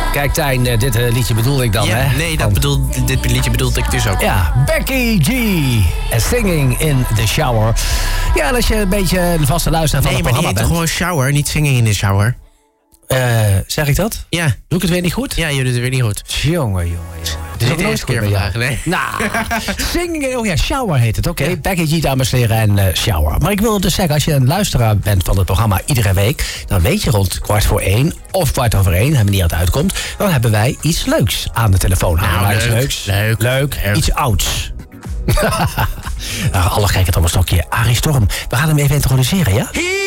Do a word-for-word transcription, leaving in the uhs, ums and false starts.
Kijk Tijn, uh, dit uh, liedje bedoelde ik dan, ja, hè? Nee, dat Want... bedoel, dit liedje bedoelde ik dus ook. Ja, Becky G. Singing in the shower. Ja, en als je een beetje een vaste luisteraar van nee, het programma bent... Nee, maar die heet toch gewoon shower, niet singing in the shower? Uh, zeg ik dat? Ja. Doe ik het weer niet goed? Ja, je doet het weer niet goed. Jongen, jongen, jongen. Het is ook nooit keer vandaag, nee. Nou, singing, oh ja, shower heet het, oké. Okay. Ja. Becky G, dames en heren, en uh, shower. Maar ik wil dus zeggen, als je een luisteraar bent van het programma iedere week... dan weet je rond kwart voor één of kwart over één, hebben niet het uitkomt... dan hebben wij iets leuks aan de telefoon. Nou, nou, leuk, leuks. Leuk. Leuk. leuk. Iets ouds. Nou, alle gekheid op een stokje. Arie Storm. We gaan hem even introduceren, ja?